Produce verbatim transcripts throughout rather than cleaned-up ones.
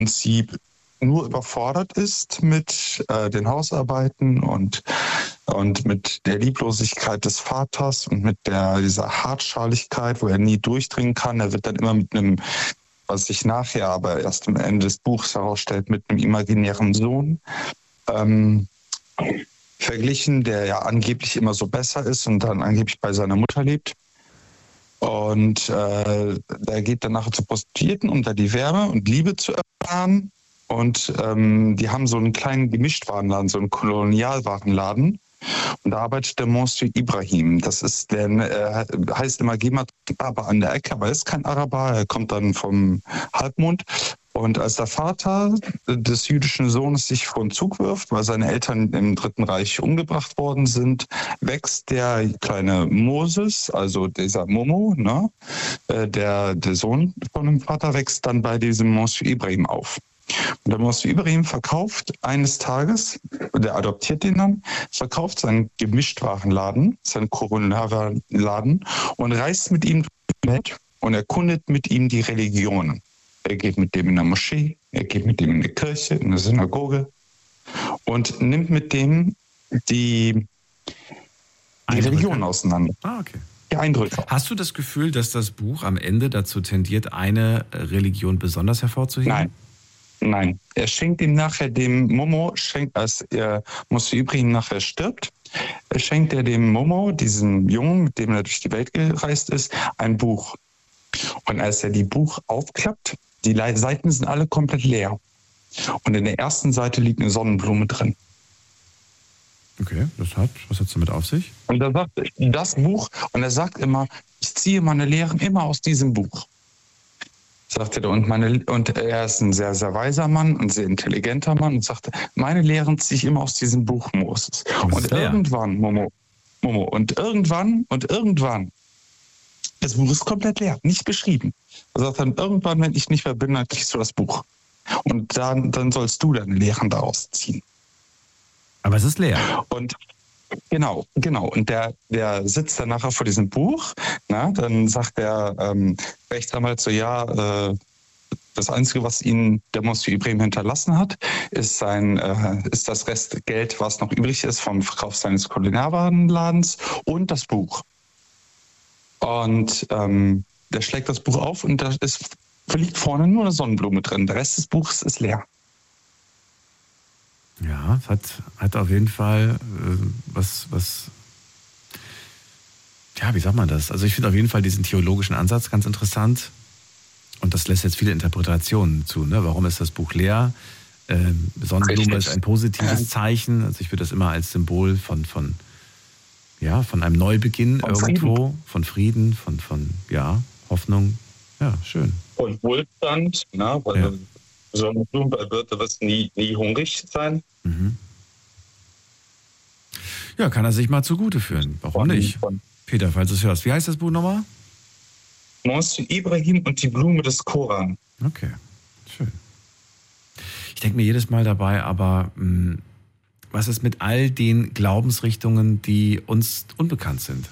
Prinzip nur überfordert ist mit äh, den Hausarbeiten und, und mit der Lieblosigkeit des Vaters und mit der, dieser Hartschaligkeit, wo er nie durchdringen kann. Er wird dann immer mit einem, was sich nachher aber erst am Ende des Buchs herausstellt, mit einem imaginären Sohn ähm, verglichen, der ja angeblich immer so besser ist und dann angeblich bei seiner Mutter lebt. Und äh, der geht dann nachher zu Prostituierten, um da die Wärme und Liebe zu erfahren. Und ähm, die haben so einen kleinen Gemischtwarenladen, so einen Kolonialwarenladen. Und da arbeitet der Monsieur Ibrahim. Das ist der, äh, heißt immer Gemat Araber an der Ecke, aber er ist kein Araber. Er kommt dann vom Halbmond. Und als der Vater des jüdischen Sohnes sich vor den Zug wirft, weil seine Eltern im Dritten Reich umgebracht worden sind, wächst der kleine Moses, also dieser Momo, ne, der, der Sohn von dem Vater, wächst dann bei diesem Monsieur Ibrahim auf. Und der Monsieur Ibrahim verkauft eines Tages, der adoptiert den dann, verkauft seinen Gemischtwarenladen, seinen Kolonialwarenladen und reist mit ihm mit und erkundet mit ihm die Religionen. Er geht mit dem in der Moschee, er geht mit dem in die Kirche, in der Synagoge und nimmt mit dem die, die Religion auseinander. Ah, okay. Die Eindrücke. Hast du das Gefühl, dass das Buch am Ende dazu tendiert, eine Religion besonders hervorzuheben? Nein. Nein. Er schenkt ihm nachher dem Momo, schenkt, als er Monsieur Ibrahim nachher stirbt, schenkt er dem Momo, diesem Jungen, mit dem er durch die Welt gereist ist, ein Buch. Und als er die Buch aufklappt, die Seiten sind alle komplett leer. Und in der ersten Seite liegt eine Sonnenblume drin. Okay, das hat, was hat es damit auf sich? Und er sagt, das Buch, und er sagt immer, ich ziehe meine Lehren immer aus diesem Buch. Sagte er, und, meine, und er ist ein sehr, sehr weiser Mann, ein sehr intelligenter Mann, und sagte, meine Lehren ziehe ich immer aus diesem Buch, Moses. Und irgendwann, Momo, Momo, und irgendwann, und irgendwann, das Buch ist komplett leer, nicht beschrieben. Er sagt dann, irgendwann, wenn ich nicht mehr bin, dann kriegst du das Buch. Und dann, dann sollst du deine Lehren daraus ziehen. Aber es ist leer. Und genau, genau. Und der, der sitzt dann nachher vor diesem Buch. Na, dann sagt der ähm, Rechtsanwalt so, ja, äh, das Einzige, was ihn der Monsieur Ibrahim hinterlassen hat, ist, sein, äh, ist das Restgeld, was noch übrig ist vom Verkauf seines Kolonialwarenladens und das Buch. Und ähm, der schlägt das Buch auf und da ist, liegt vorne nur eine Sonnenblume drin. Der Rest des Buches ist leer. Ja, es hat, hat auf jeden Fall äh, was, was, ja, wie sagt man das? Also ich finde auf jeden Fall diesen theologischen Ansatz ganz interessant und das lässt jetzt viele Interpretationen zu. Ne? Warum ist das Buch leer? Ähm, Sonnenblume Richtig. Ist ein positives Zeichen. Also ich würde das immer als Symbol von, von, ja, von einem Neubeginn von irgendwo, Frieden. von Frieden, von, von ja, Hoffnung. Ja, schön. Und Wohlstand, na, weil ja. Sonnenblume wird wirst nie, nie hungrig sein. Mhm. Ja, kann er sich mal zugute führen. Warum von, nicht? Von Peter, falls du es hörst. Wie heißt das Buch nochmal? Monsieur Ibrahim und die Blume des Koran. Okay, schön. Ich denke mir jedes Mal dabei, aber mh, was ist mit all den Glaubensrichtungen, die uns unbekannt sind?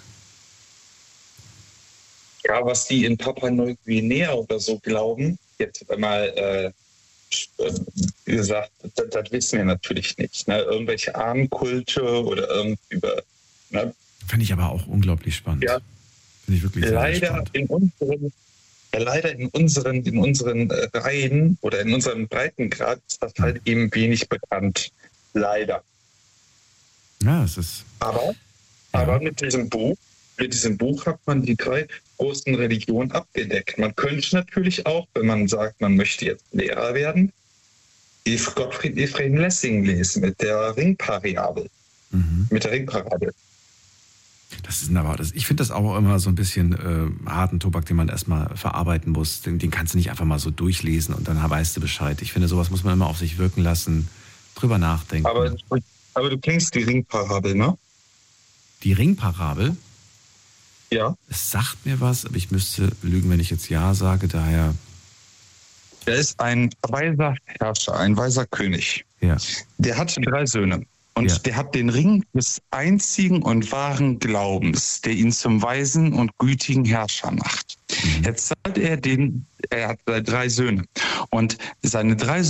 Ja, was die in Papua-Neuguinea oder so glauben, jetzt mal äh, wie gesagt, das, das wissen wir natürlich nicht. Ne? Irgendwelche Ahnenkulte oder irgendwie über. Ne? Finde ich aber auch unglaublich spannend. Ja. Finde ich wirklich sehr, leider sehr spannend. In unseren, ja, leider in unseren, in unseren Reihen oder in unserem Breitengrad ist das halt eben wenig bekannt. Leider. Ja, es ist. Aber, ja. aber mit diesem Buch, mit diesem Buch hat man die drei großen Religionen abgedeckt. Man könnte natürlich auch, wenn man sagt, man möchte jetzt Lehrer werden, die Gottfried Ephraim Lessing lesen mit der Ringparabel. Mhm. Mit der Ringparabel. Das ist aber, das, ich finde das auch immer so ein bisschen äh, harten Tobak, den man erstmal verarbeiten muss. Den, den kannst du nicht einfach mal so durchlesen und dann weißt du Bescheid. Ich finde, sowas muss man immer auf sich wirken lassen, drüber nachdenken. Aber, aber du kennst die Ringparabel, ne? Die Ringparabel? Ja. Es sagt mir was, aber ich müsste lügen, wenn ich jetzt Ja sage, daher... Er ist ein weiser Herrscher, ein weiser König. Ja. Der hat drei Söhne. Und ja. der hat den Ring des einzigen und wahren Glaubens, der ihn zum weisen und gütigen Herrscher macht. Mhm. Jetzt sagt er den, er hat drei Söhne. Und seine drei